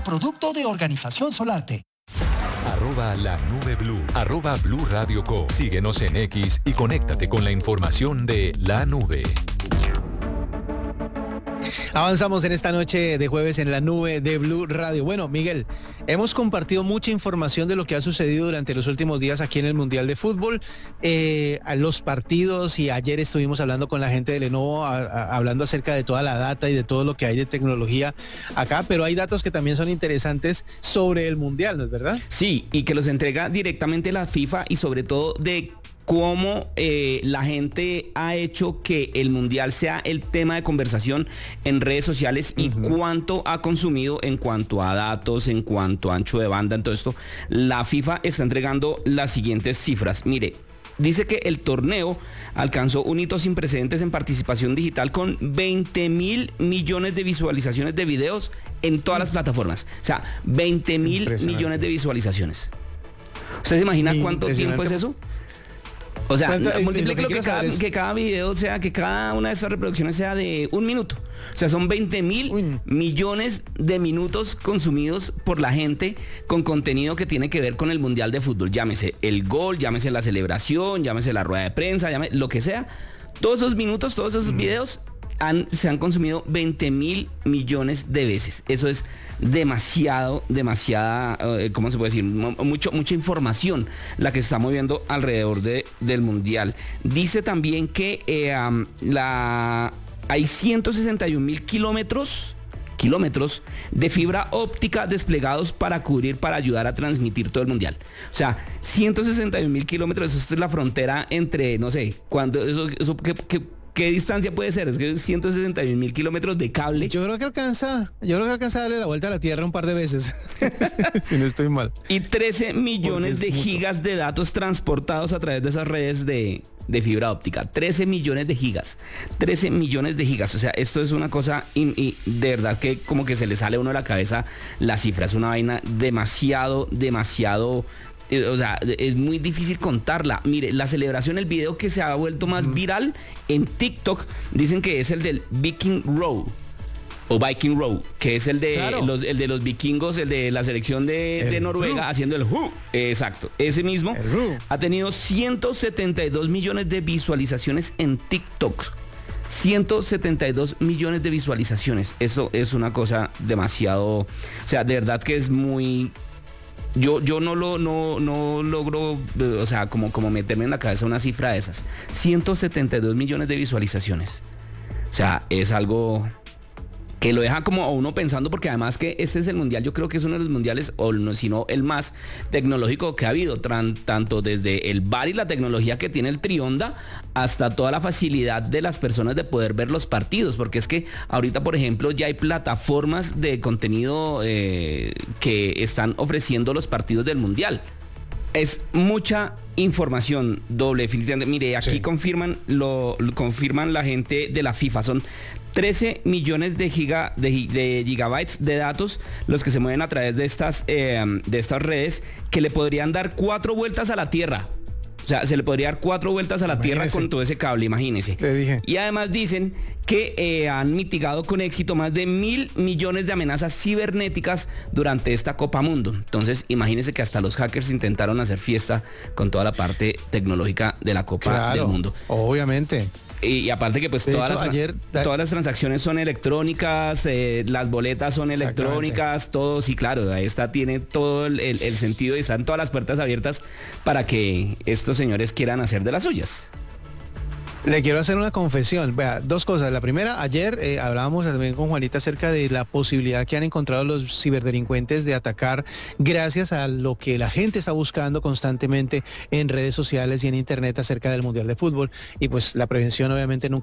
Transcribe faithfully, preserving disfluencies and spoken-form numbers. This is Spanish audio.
producto de Organización Solarte. Arroba la nube blue, arroba Blue Radio Co. Síguenos en X y conéctate con la información de la nube. Avanzamos en esta noche de jueves en la nube de Blue Radio. Bueno, Miguel, hemos compartido mucha información de lo que ha sucedido durante los últimos días aquí en el Mundial de Fútbol, eh, a los partidos, y ayer estuvimos hablando con la gente de Lenovo, a, a, hablando acerca de toda la data y de todo lo que hay de tecnología acá, pero hay datos que también son interesantes sobre el Mundial, ¿no es verdad? Sí, y que los entrega directamente la FIFA y sobre todo de cómo eh, la gente ha hecho que el Mundial sea el tema de conversación en redes sociales y uh-huh. cuánto ha consumido en cuanto a datos, en cuanto a ancho de banda, en todo esto. La FIFA está entregando las siguientes cifras. Mire, dice que el torneo alcanzó un hito sin precedentes en participación digital con veinte mil millones de visualizaciones de videos en todas las plataformas. O sea, veinte mil millones de visualizaciones. ¿Usted se imagina cuánto tiempo es eso? O sea, multiplique lo que, que, cada, es... que cada video sea, que cada una de estas reproducciones sea de un minuto. O sea, son veinte mil millones de minutos consumidos por la gente con contenido que tiene que ver con el Mundial de Fútbol. Llámese el gol, llámese la celebración, llámese la rueda de prensa, llámese lo que sea. Todos esos minutos, todos esos mm. videos han, se han consumido veinte mil millones de veces. Eso es demasiado, demasiada, eh, ¿cómo se puede decir? Mucho, mucha información la que se está moviendo alrededor de, del Mundial. Dice también que eh, um, la, hay ciento sesenta y un mil kilómetros kilómetros de fibra óptica desplegados para cubrir, para ayudar a transmitir todo el Mundial. O sea, ciento sesenta y un mil kilómetros, eso es la frontera entre, no sé, cuando eso, eso que, que ¿qué distancia puede ser? Es que ciento sesenta y un mil kilómetros de cable. Yo creo que alcanza, yo creo que alcanza a darle la vuelta a la Tierra un par de veces. Si no estoy mal. Y trece millones de gigas de datos transportados a través de esas redes de, de fibra óptica. trece millones de gigas. trece millones de gigas. O sea, esto es una cosa y, y de verdad que como que se le sale a uno de la cabeza la cifra. Es una vaina demasiado, demasiado... O sea, es muy difícil contarla. Mire, la celebración, el video que se ha vuelto más uh-huh. viral en TikTok, dicen que es el del Viking Row o Viking Row, que es el de, claro. los, el de los vikingos, el de la selección de, de Noruega, ru. haciendo el hu. Exacto, ese mismo ha tenido ciento setenta y dos millones de visualizaciones en TikTok. ciento setenta y dos millones de visualizaciones. Eso es una cosa demasiado... O sea, de verdad que es muy... Yo, yo no lo no, no logro, o sea, como, como meterme en la cabeza una cifra de esas. ciento setenta y dos millones de visualizaciones. O sea, es algo que lo deja como a uno pensando, porque además que este es el mundial, yo creo que es uno de los mundiales, o no, sino el más tecnológico que ha habido, tran, tanto desde el V A R y la tecnología que tiene el Trionda, hasta toda la facilidad de las personas de poder ver los partidos, porque es que ahorita, por ejemplo, ya hay plataformas de contenido eh, que están ofreciendo los partidos del mundial. Es mucha información doble, definitivamente. Mire, aquí sí. confirman, lo, lo confirman la gente de la FIFA, son trece millones de, giga, de, de gigabytes de datos los que se mueven a través de estas, eh, de estas redes, que le podrían dar cuatro vueltas a la Tierra. O sea, se le podría dar cuatro vueltas a la imagínese. Tierra con todo ese cable, imagínese. Le dije. Y además dicen que eh, han mitigado con éxito más de mil millones de amenazas cibernéticas durante esta Copa Mundo. Entonces, imagínese que hasta los hackers intentaron hacer fiesta con toda la parte tecnológica de la Copa claro, del Mundo. Obviamente. Y, y aparte que pues todas, hecho, las, ayer, todas las transacciones son electrónicas, eh, las boletas son electrónicas, todo, sí, claro, esta tiene todo el, el, el sentido y están todas las puertas abiertas para que estos señores quieran hacer de las suyas. Le quiero hacer una confesión. Vea, dos cosas. La primera, ayer eh, hablábamos también con Juanita acerca de la posibilidad que han encontrado los ciberdelincuentes de atacar gracias a lo que la gente está buscando constantemente en redes sociales y en internet acerca del Mundial de Fútbol. Y pues la prevención obviamente nunca